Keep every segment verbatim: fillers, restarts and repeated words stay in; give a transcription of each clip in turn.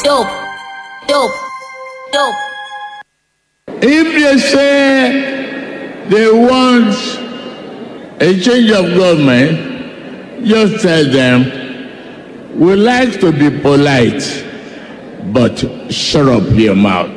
dope, dope, dope. If they say they want a change of government, just tell them, we like to be polite, but shut up your mouth.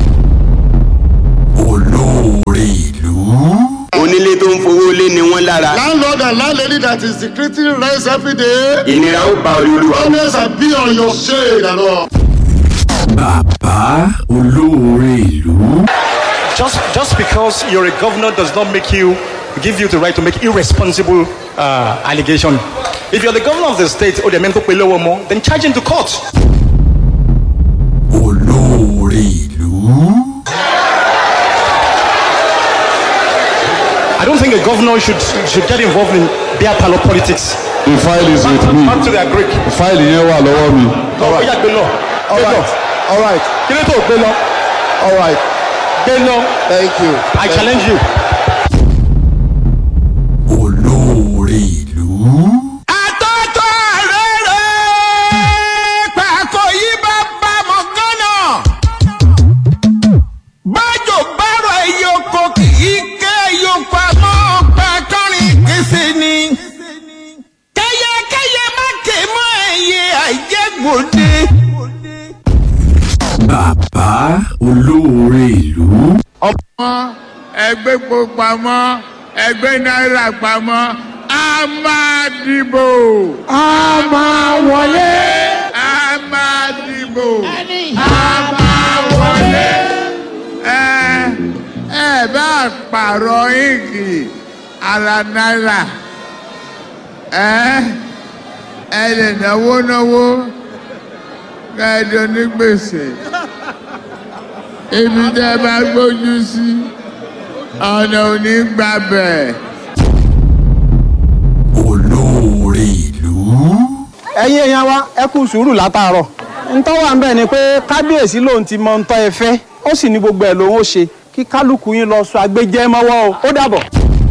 Olórí ìlú. Onílé tó ń fowó lé ni wọ́n lára. Landlord and landlady that is decreasing rents every day. Ìnira ó bá olúwa. Always be on your shade and all. Bàbá olórí ìlú. Just, just because you're a governor does not make you, give you the right to make irresponsible uh, allegation. If you're the governor of the state, or the men who pay lower more, then charge him to court. Olórí ìlú. I don't think a governor should should get involved in beer parlor politics. The file is back, with me. Back to their Greek. The file yẹn wà lọ́wọ́ mi. All right. All right. All right. Kí ló tó gbé lọ? All right. Gbé lọ. Thank you. I Thank challenge you. Olórí ìlú. Àtọ́tọ́ rere pàkó yí bá bá mọ̀ gánà. Bájò bárò ìyókò kì í ké ìyókò àmọ́ pàkọ́rin kìsì ni. Kẹ́yẹkẹ́yẹ má ké mọ́ ẹ̀yẹ àìjẹ́gbòde. Bàbá olórí ìlú. Ọmọ ẹgbẹ́ epo pamọ́, ẹgbẹ́ náírà pamọ́, a máa dìbò. A máa wọlé. A máa dìbò. A máa wọlé. Ẹ ẹ bá pààrọ̀ ìgì ara náírà. Ẹ ẹ lè náwó náwó kẹ́ẹ̀dọ̀ ní gbèsè. Ibi tẹ́ bá gbójú sí ọ̀nà òní gbàbẹ̀. Olórí ìlú. ẹ̀yin èèyàn wa ẹ kú sùúrù látàárọ̀ ntọ́ wà ń bẹ̀ ni pé kábíyèsí lòun ti mọ ntọ́ ẹ fẹ́ ó sì ní gbogbo ẹ̀ lòun ó ṣe kí kálukú yín lọ sọ agbẹjẹ́ mọ́wọ́ o ó dàbọ̀.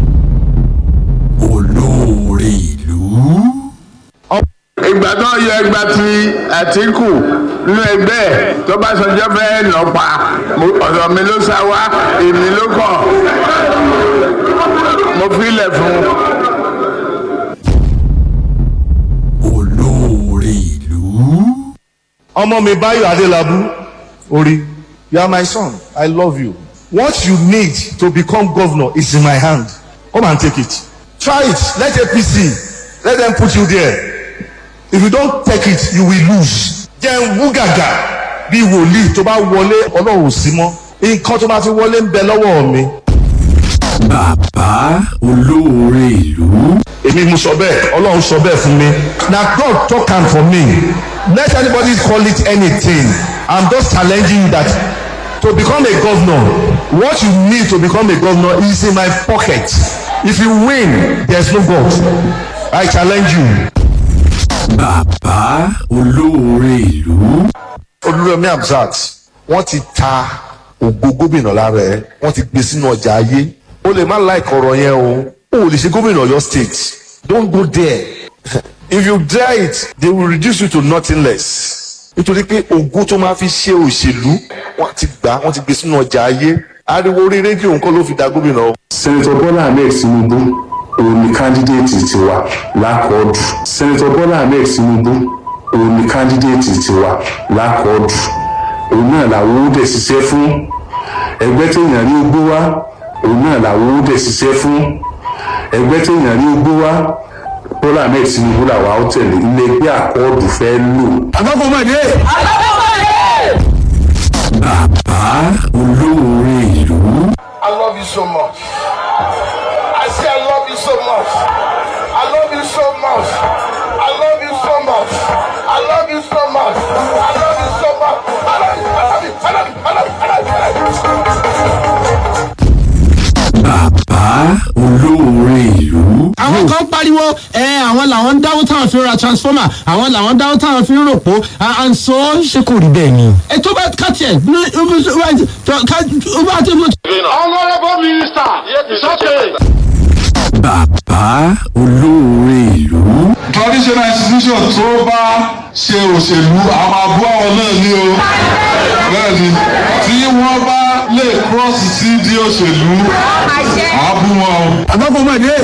Olórí ìlú. Ìgbà tó yọ ẹgbà ti Àtíkù nínú ẹgbẹ́ tó bá sọjọ́ fẹ́ nà pa ọ̀dọ̀ mi ló sá wá èmi ló kọ̀ mo filẹ̀ fún. Olórí ìlú. Ọmọ mi Báyọ̀ Adélabú orí you are my son I love you what you need to become governor is in my hand come and take it try it let A P C let them put you there. If you don't take it, you will lose. Jẹ́ wú gàgà bí wòlíì tó bá wọlé ọlọ́run ò sí mọ́. Nǹkan tó máa fi wọlé ń bẹ lọ́wọ́ mi. Bàbá olórí ìlú. Èmi mo sọ bẹ́ẹ̀, ọlọ́run sọ bẹ́ẹ̀ fún mi. Na God talk am for me. Let anybody call it anything. I'm just challenging you that to become a governor, what you need to become a governor is in my pocket. If you win, there's no God. I challenge you. Bàbá olórí ìlú. Olúrẹ̀mí Hamzat wọ́n ti ta ògo gómìnà lára ẹ̀ wọ́n ti gbé sínú ọjà ayé o lè má like ọ̀rọ̀ yẹn o o lè ṣe gómìnà Ọ̀yọ́ state don't go there if you dare it they will reduce you to nothing less nítorí pé ògo tó máa fi ṣe òṣèlú wọ́n ti gbà wọ́n ti gbé sínú ọjà ayé ariwo orí rédíò nǹkan ló fi da gómìnà o. Senator Bọ́lá Ahmed Tinubu òun ni candidate tiwa lákọ̀ọ́dù. Senator Bọ́lá Ahmed Tinubu òun ni candidate tiwa lákọ̀ọ́dù. Òun náà làwọn ó dẹ̀ ṣiṣẹ́ fún. Ẹgbẹ́ téèyàn rí ogbó wá òun náà làwọn ó dẹ̀ ṣiṣẹ́ fún. Ẹgbẹ́ téèyàn rí ogbó wá Bọ́lá Ahmed Tinubu làwọn á tẹ̀lé ilé ẹgbẹ́ àkọọ́dù fẹ́ lò. Àgbàfọ̀mọ̀dé. Bàbá olórí ìlú. I love you so much. I say I love you so much. I love you so much. I love you so much. I love you so much. I love you so much. I love you. I love you. I love you. I love you. I love you. Bàbá olórí ìlú. àwọn kan pariwo ẹ àwọn làwọn ń dáwọ́ táwọn fi ń ra transformer àwọn làwọn ń dáwọ́ táwọn fi ń ròpó and so ṣe kò rí bẹ́ẹ̀ ni. ẹ tó bá kàtì ẹ ó bá ti mú. Honorable Minister, it's okay. Bàbá olórí ìlú. traditional institution tó bá ṣe òṣèlú a máa bú àwọn náà ní o bẹ́ẹ̀ ni tí wọ́n bá lè cross sí di òṣèlú a bú wọn o. àbábọ̀ máa dé.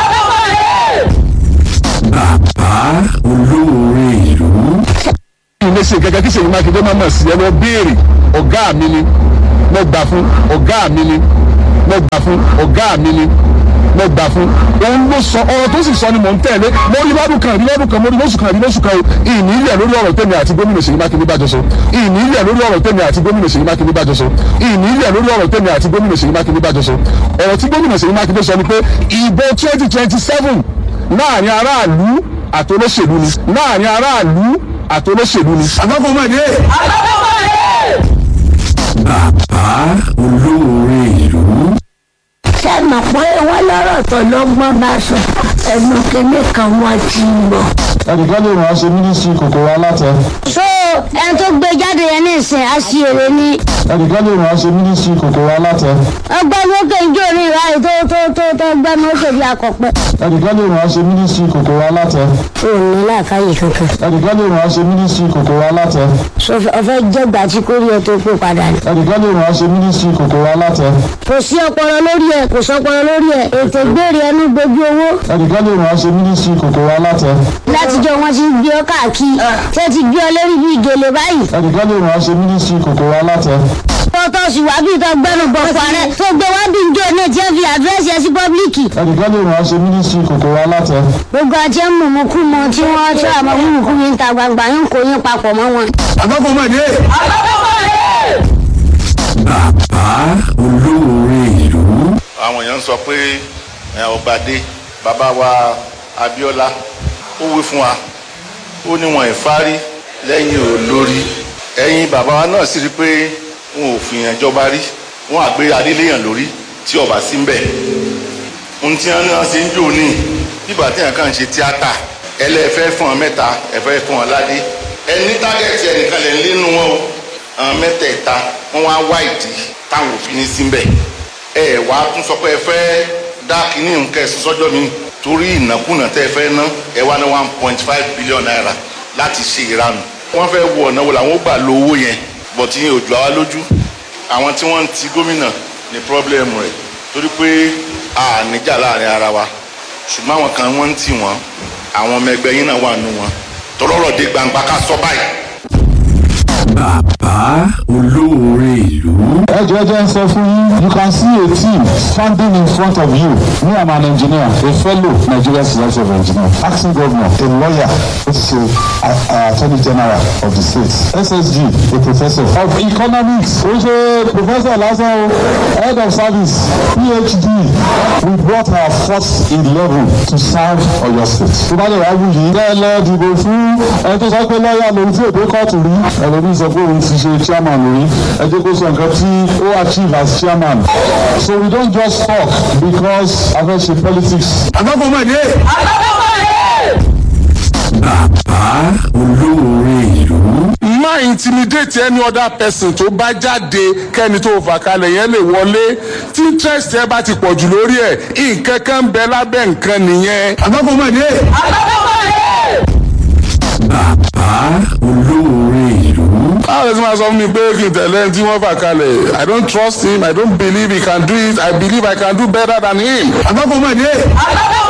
bàbá olóore ìlú. ilé ṣe gẹ́gẹ́ kí Ṣèyí Mákindé máa mọ̀ sí ẹ lọ béèrè ọ̀gá mi ni mo gbà fún ọ̀gá mi ni mo gbà fún ọ̀gá mi ni mo gbà fún òun ló sọ ọ̀rọ̀ tó sì sọ ni mò ń tẹ̀lé mo rí lọ́dún kan rí lọ́dún kan mo rí lóṣù kan rí lóṣù kan ìní ilẹ̀ lórí ọ̀rọ̀ tèmi àti gómìnà Ṣèyí Mákindé bájọ sọ ìní ilẹ̀ lórí ọ̀rọ̀ tèmi àti gómìnà Ṣèyí Mákindé bájọ sọ ìní ilẹ̀ lórí ọ̀rọ̀ tèmi àti gómìnà Ṣèyí Mákindé bájọ sọ ọ̀rọ̀ tí gómìnà Ṣèyí Mákindé sọ ni pé ìbò twenty twenty seven láàrin aráàlú àtolóṣèlú ni láàrin aráàlú àtolóṣèlú ni. àbábọ̀ máa dé. bàbá olóore ìlú. ṣé mọ̀ pé wọ́n lọ́rọ̀ tó lọ́gbọ́n bá sọ ẹnu kínní kan wọ́n ti lọ. ẹnìkan lè ràn án ṣe mínísírì kòkòrò alátẹ. so ẹni tó gbé jáde yẹn ní ìsìn àṣìírí ni. ẹnìkan lè ràn án ṣe mínísírì kòkòrò alátẹ. ọgbẹ́ mọ́kè ń jó ní ìráyè tó tó tó tó gbẹ́ mọ́kè bí akọ̀pẹ́. ẹnìkan lè ràn án ṣe mínísírì kòkòrò alátẹ. o ò ní láàkáyè kankan. ẹnìkan lè ràn án ṣe mínísírì kòkòrò alátẹ. so ọfẹ jẹgbà tí kò rí ẹ tó pé padà ní. ẹnìkan lè ràn án ṣe mínísírì kòkòrò alátẹ. kò sí ọpọlọ lórí ẹ kò sọpọlọ lórí ẹ ètò ìgbèrè ẹnu gbogbo owó. ẹnìkan lè ràn án ṣe mínísírì kòkòrò alátẹ. látijọ́ wọn ti gbé ọ káàkiri tí ẹ ti gbé ọ lórí bí ìgèlè báyìí. ẹnìkan lè ràn án ṣe mínísírì kòkòrò alátẹ. tọ́tọ́ sì wá bí ìtọ́ gbẹ́nu gbọ̀pọ̀ rẹ tó gbé wá bí njó ní tí ẹ fi àdírẹ́sì ẹ sí pọ́blíkì. ẹnìkan lè ràn án ṣe mínísírì kòkòrò alátẹ. gbogbo àti ẹ mú mú kú mọ tí wọ́n tí àmọ́ mú kú yín ta gbangba yín kò yín papọ̀ mọ́ wọn. àbábọ̀ máa dé. bàbá olóore ìlú. àwọn èèyàn ń sọ pé ọba dé bàbá wa Abíọ́lá ó wí fún wa ó ní wọn ìfárí lẹ́yìn olórí ẹ̀yin bàbá wa náà sì rí pé wọn ò fìyàn jọba rí wọn àgbé adéléyàn lórí tí ọba sí ń bẹ̀ ohun tí wọn náà ṣe ń jò ní bíbà tí wọn kàn ń ṣe tíátà ẹlẹ́fẹ́ fún wọn mẹ́ta ẹ̀fẹ́ fún wọn ládé ẹni tágẹ́tì ẹnìkan lè nínú wọn o àwọn mẹ́tẹ̀ẹ̀ta wọn wá wá ìdí táwọn òfin ní sí ń bẹ̀ ẹ wàá tún sọ pé ẹ fẹ́ dá kínní nǹkan ẹ̀sùn sọ́jọ́ mi torí ìnákúnà tẹ́ ẹ fẹ́ ná ẹ wá ní one point five billion naira láti ṣe ìranù wọ́n fẹ́ wọ ọ̀nà wo làwọn ó gbà lo owó yẹn bọ̀ tí yẹn ò jù àwa lójú àwọn tí wọ́n ń ti gómìnà ní pírọ́blẹ́mù rẹ̀ torí pé a níjà láàrin ara wa ṣùgbọ́n àwọn kan wọ́n ń tì wọ́n àwọn ọmọ ẹgbẹ́ yín náà wà nù wọn tọ́lọ́rọ̀ dé gbangba ká sọ báyìí. bàbá olóore ìlú. ẹ jẹ́ jẹ́ ń sọ fún yín you can see a team standing in front of you me I'm an engineer a fellow Nigerian Society of Engineers acting governor a lawyer which is a uh, attorney general of the state S S G a professor of economics o ṣe professor lásán o head of service P H D we brought our first eleven to serve Ọ̀yọ́ state. tó bá lè wá wù yìí bẹ́ẹ̀ lọ dìbò fún ẹni tó sọ pé lọ́ọ̀yà lòun tí èdè kóòtù rí ẹlòmíì sọ pé òun ti ṣe chairman rí ẹ jẹ́ kó sọ nǹkan tí ó achieve as chairman so we don't just talk because a fẹ́ ṣe politics. àbábọ̀ máa dé. bàbá olóore ìlú. má intimidate any other person tó bá jáde kẹ́ni tó fà kalẹ̀ yẹn lè wọlé tí interest ẹ bá ti pọ̀ jù lórí ẹ̀ nǹkan kan ń bẹ lábẹ́ nǹkan nìyẹn. àbábọ̀ máa dé. bàbá olóore ìlú. báwo ni máa sọ fún mi pé kí n tẹ̀lé ẹni tí wọ́n fà kalẹ̀ I don't trust him I don't believe he can do it I believe I can do better than him. àbábọ̀ máa dé.